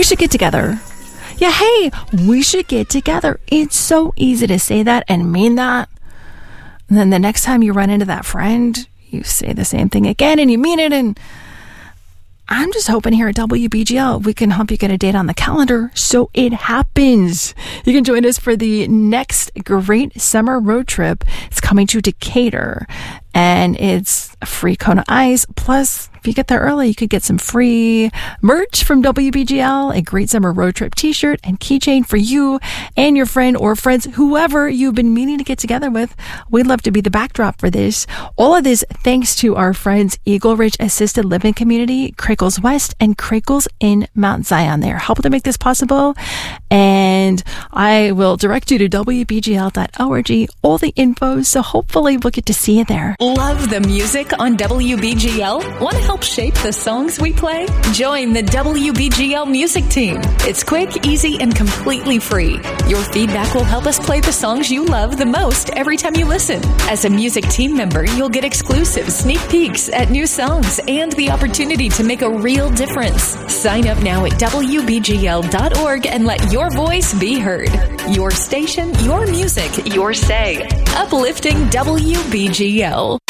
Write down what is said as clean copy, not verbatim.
we should get together. Yeah, hey, we should get together. It's so easy to say that and mean that. And then the next time you run into that friend, you say the same thing again and you mean it. And I'm just hoping here at WBGL we can help you get a date on the calendar so it happens. You can join us for the next great summer road trip. It's coming to Decatur, and it's a free Kona Ice. Plus, if you get there early, you could get some free merch from WBGL, a great summer road trip t-shirt and keychain for you and your friend or friends, whoever you've been meaning to get together with. We'd love to be the backdrop for this. All of this thanks to our friends Eagle Ridge Assisted Living Community, Crackles West, and Crackles in Mount Zion. They're helping to make this possible. And I will direct you to WBGL.org, all the info, so hopefully we'll get to see you there. Love the music on WBGL? Want to help shape the songs we play? Join the WBGL music team. It's quick, easy, and completely free. Your feedback will help us play the songs you love the most every time you listen. As a music team member, you'll get exclusive sneak peeks at new songs and the opportunity to make a real difference. Sign up now at WBGL.org and let your voice be heard. Your station, your music, your say. Uplifting WBGL.